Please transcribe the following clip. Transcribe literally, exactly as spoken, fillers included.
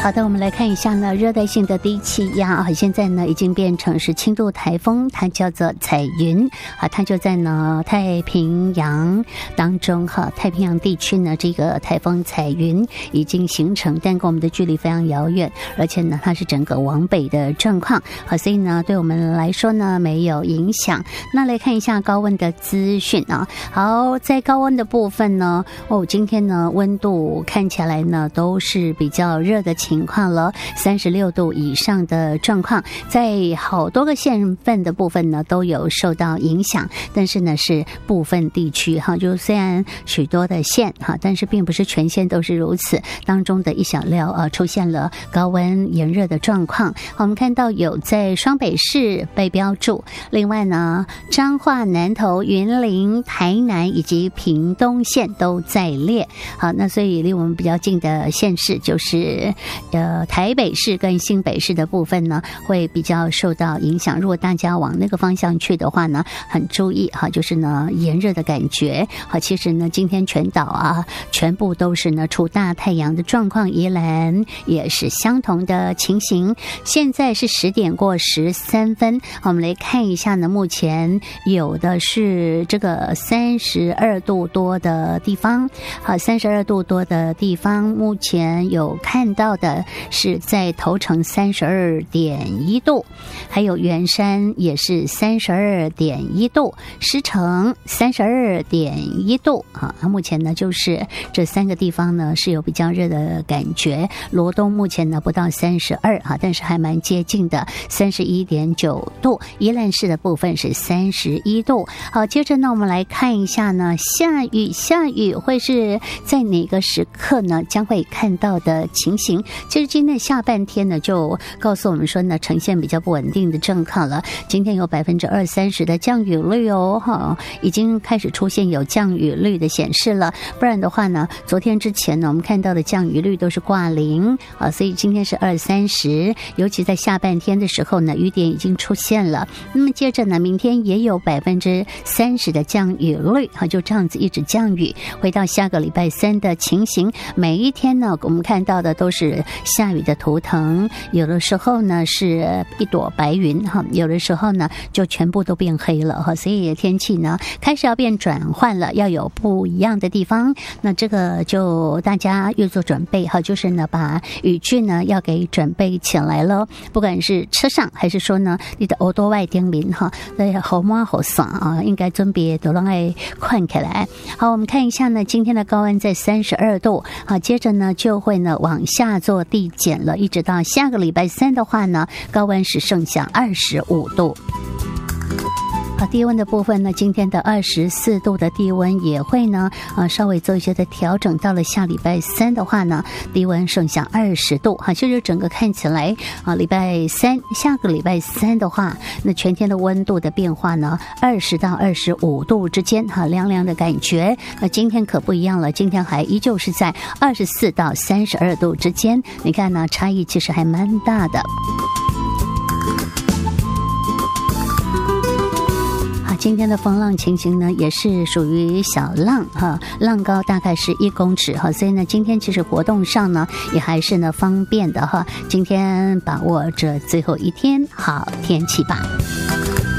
好的，我们来看一下呢，热带性的低气压啊，现在呢已经变成是轻度台风，它叫做彩云啊，它就在呢太平洋当中哈，太平洋地区呢这个台风彩云已经形成，但跟我们的距离非常遥远，而且呢它是整个往北的状况，好，所以呢对我们来说呢没有影响。那来看一下高温的资讯啊，好，在高温的部分呢，哦，今天呢温度看起来呢都是比较热的情况了，三十六度以上的状况，在好多个县份的部分呢都有受到影响，但是呢是部分地区哈，就虽然许多的县哈，但是并不是全县都是如此，当中的一小料呃出现了高温炎热的状况。我们看到有在双北市被标注，另外呢彰化、南投、云林、台南以及屏东县都在列。好，那所以离我们比较近的县市就是呃，台北市跟新北市的部分呢，会比较受到影响。如果大家往那个方向去的话呢，很注意哈，就是呢炎热的感觉。好，其实呢今天全岛啊，全部都是呢出大太阳的状况，宜兰也是相同的情形。现在是十点过十三分，我们来看一下呢，目前有的是这个三十二度多的地方，好，三十二度多的地方，目前有看到的是在头城三十二点一度，还有圆山也是三十二点一度，石城三十二点一度啊。目前呢就是这三个地方呢是有比较热的感觉。罗东目前呢不到三十二啊，但是还蛮接近的，三十一点九度。宜兰市的部分是三十一度。好，接着呢我们来看一下呢，下雨下雨会是在哪个时刻呢将会看到的情形。其实今天下半天呢就告诉我们说呢，呈现比较不稳定的状况了。今天有百分之二三十的降雨率哦，哈，已经开始出现有降雨率的显示了。不然的话呢，昨天之前呢，我们看到的降雨率都是挂零啊，所以今天是二三十，尤其在下半天的时候呢，雨点已经出现了。那么接着呢，明天也有百分之三十的降雨率啊，就这样子一直降雨。回到下个礼拜三的情形，每一天呢，我们看到的都是下雨的图腾，有的时候呢是一朵白云哈，有的时候呢就全部都变黑了哈，所以天气呢开始要变转换了，要有不一样的地方。那这个就大家越做准备哈，就是呢把雨具呢要给准备起来了，不管是车上还是说呢你的耳朵外顶面哈，那好摸好爽啊，应该准备都让爱宽起来。好，我们看一下呢，今天的高温在三十二度，好，接着呢就会呢往下做递减了，一直到下个礼拜三的话呢，高温是剩下二十五度。好，低温的部分呢，今天的二十四度的低温也会呢呃稍微做一些的调整，到了下礼拜三的话呢，低温剩下二十度。好，其实整个看起来啊，礼拜三下个礼拜三的话，那全天的温度的变化呢，二十到二十五度之间哈，凉凉的感觉。那今天可不一样了，今天还依旧是在二十四到三十二度之间，你看呢，差异其实还蛮大的。今天的风浪情形呢，也是属于小浪哈，浪高大概是一公尺哈，所以呢，今天其实活动上呢，也还是呢方便的哈。今天把握着最后一天好天气吧。